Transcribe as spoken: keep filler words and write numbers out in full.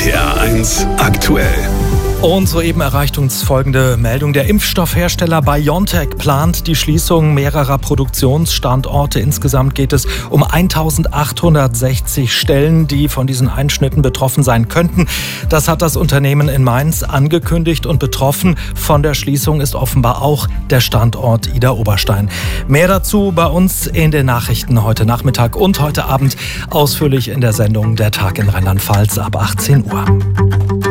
R T R eins aktuell. Und soeben erreicht uns folgende Meldung. Der Impfstoffhersteller BioNTech plant die Schließung mehrerer Produktionsstandorte. Insgesamt geht es um eintausendachthundertsechzig Stellen, die von diesen Einschnitten betroffen sein könnten. Das hat das Unternehmen in Mainz angekündigt, und betroffen von der Schließung ist offenbar auch der Standort Idar-Oberstein. Mehr dazu bei uns in den Nachrichten heute Nachmittag und heute Abend ausführlich in der Sendung Der Tag in Rheinland-Pfalz ab achtzehn Uhr.